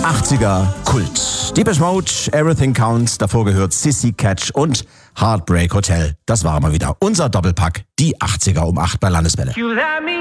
80er Kult. Depeche Mode, Everything Counts, davor gehört Sissy Catch und Heartbreak Hotel. Das war mal wieder unser Doppelpack, die 80er um 8 bei Landeswelle.